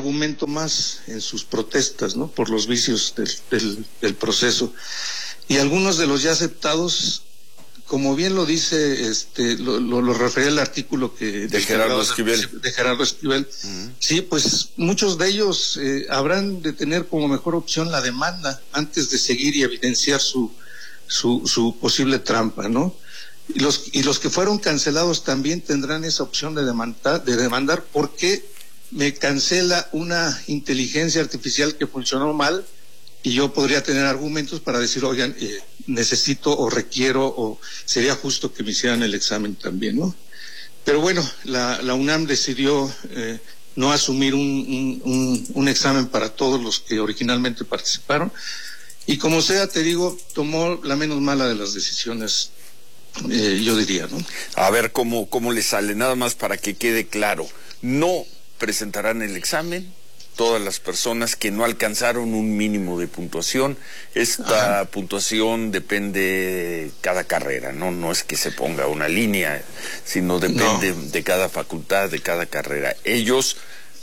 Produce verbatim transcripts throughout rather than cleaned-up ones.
argumento más en sus protestas, ¿no? Por los vicios del, del, del proceso. Y algunos de los ya aceptados, como bien lo dice, este, lo, lo, lo refería el artículo que de Gerardo Esquivel. De Gerardo Esquivel. Uh-huh. Sí, pues muchos de ellos eh, habrán de tener como mejor opción la demanda antes de seguir y evidenciar su, su, su posible trampa, ¿no? Y los, y los que fueron cancelados también tendrán esa opción de demandar, de demandar porque me cancela una inteligencia artificial que funcionó mal y yo podría tener argumentos para decir, oigan, eh, necesito o requiero o sería justo que me hicieran el examen también, ¿no? Pero bueno, la, la UNAM decidió eh, no asumir un, un, un examen para todos los que originalmente participaron y como sea, te digo, tomó la menos mala de las decisiones. Eh, yo diría, ¿no? A ver cómo, cómo le sale, nada más para que quede claro. No presentarán el examen todas las personas que no alcanzaron un mínimo de puntuación. Esta Ajá. puntuación depende de cada carrera, ¿no? No es que se ponga una línea, sino depende no. de cada facultad, de cada carrera. Ellos,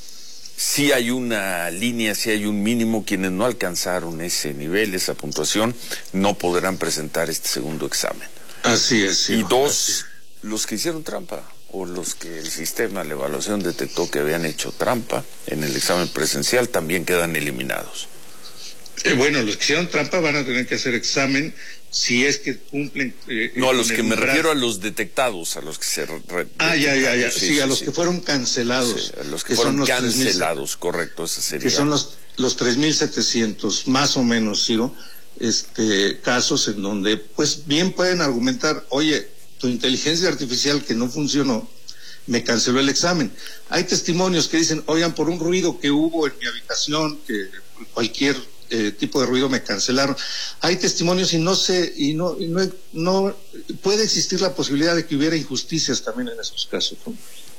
sí hay una línea, sí hay un mínimo. Quienes no alcanzaron ese nivel, esa puntuación, no podrán presentar este segundo examen. Así es, sí. Y dos, los que hicieron trampa, o los que el sistema, la evaluación detectó que habían hecho trampa en el examen presencial, también quedan eliminados. Eh, bueno, los que hicieron trampa van a tener que hacer examen si es que cumplen... Eh, no, a los que me refiero a los detectados, a los que se... Re ah, ya, ya, ya, sí, sí, sí a los sí. que fueron cancelados. Sí, a los que, que fueron los cancelados, correcto, ese sería. Que son los, los tres mil setecientos, más o menos, Ciro. Este, casos en donde pues bien pueden argumentar, oye, tu inteligencia artificial que no funcionó, me canceló el examen. Hay testimonios que dicen, oigan, por un ruido que hubo en mi habitación, que cualquier eh, tipo de ruido me cancelaron. Hay testimonios y no sé, y no, y no, no puede existir la posibilidad de que hubiera injusticias también en esos casos, ¿no?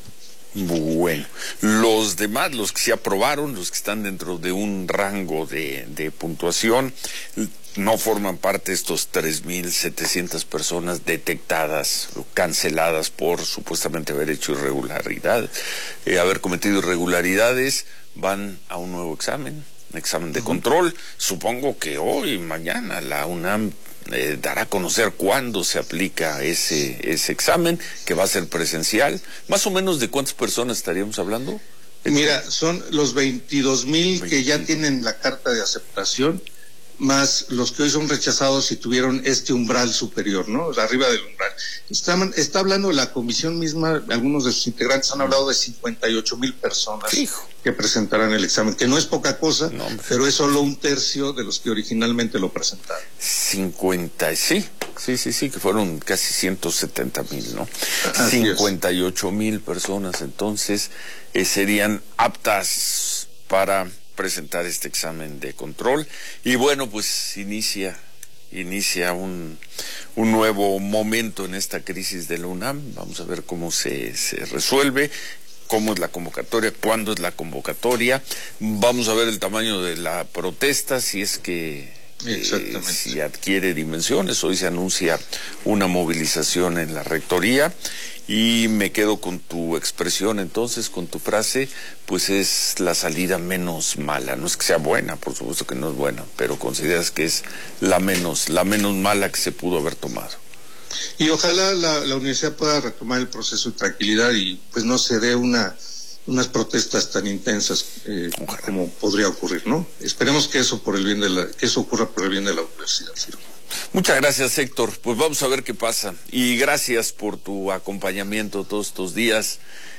Bueno, los demás, los que se aprobaron, los que están dentro de un rango de, de puntuación, no forman parte de estos tres mil setecientas personas detectadas o canceladas por supuestamente haber hecho irregularidades, eh, haber cometido irregularidades, van a un nuevo examen, un examen de uh-huh. control. Supongo que hoy, mañana, la UNAM Eh, dará a conocer cuándo se aplica ese, ese examen, que va a ser presencial. ¿Más o menos de cuántas personas estaríamos hablando? Mira, son los veintidós mil que ya tienen la carta de aceptación, más los que hoy son rechazados y tuvieron este umbral superior, ¿no? Arriba del umbral. Está, está hablando la comisión misma, algunos de sus integrantes han hablado de cincuenta y ocho mil personas Hijo. que presentarán el examen, que no es poca cosa, no, pero es solo un tercio de los que originalmente lo presentaron. cincuenta, sí, sí, sí, sí, que fueron casi ciento setenta mil, ¿no? Así cincuenta y ocho mil personas, entonces, eh, serían aptas para presentar este examen de control. Y bueno, pues inicia inicia un, un nuevo momento en esta crisis de la UNAM. Vamos a ver cómo se, se resuelve, cómo es la convocatoria, cuándo es la convocatoria. Vamos a ver el tamaño de la protesta, si es que eh, si adquiere dimensiones. Hoy se anuncia una movilización en la rectoría. Y me quedo con tu expresión, entonces, con tu frase, pues es la salida menos mala. No es que sea buena, por supuesto que no es buena, pero consideras que es la menos, la menos mala que se pudo haber tomado. Y ojalá la, la universidad pueda retomar el proceso de tranquilidad y pues no se dé una, unas protestas tan intensas eh, como podría ocurrir, ¿no? Esperemos que eso por el bien de la, que eso ocurra por el bien de la universidad, ¿sí? Muchas gracias, Héctor. Pues vamos a ver qué pasa. Y gracias por tu acompañamiento todos estos días.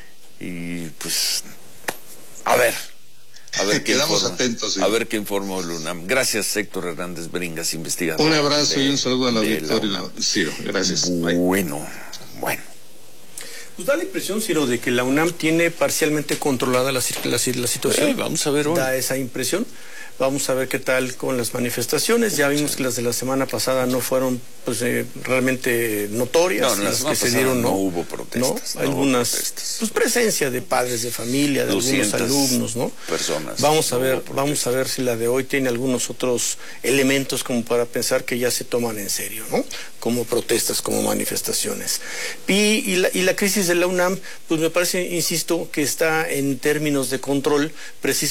Y pues, a ver, a ver qué Quedamos informa, atentos. ¿Sí? A ver qué informa el UNAM. Gracias, Héctor Hernández Bringas, investigador. Un abrazo de, y un saludo al auditorio. Sí, gracias. Bueno, bueno. Pues da la impresión, Ciro, de que la UNAM tiene parcialmente controlada la, la, la situación. Sí, vamos a ver hoy. Da esa impresión. Vamos a ver qué tal con las manifestaciones. Ya vimos que las de la semana pasada no fueron pues eh, realmente notorias. No, las que se dieron no, no hubo protestas. ¿no? No algunas hubo protestas. Pues presencia de padres de familia, de algunos alumnos, ¿no? Personas. Vamos a ver, vamos a ver si la de hoy tiene algunos otros elementos como para pensar que ya se toman en serio, ¿no? Como protestas, como manifestaciones. Y, y, la, y la crisis de la UNAM, pues me parece, insisto, que está en términos de control precisamente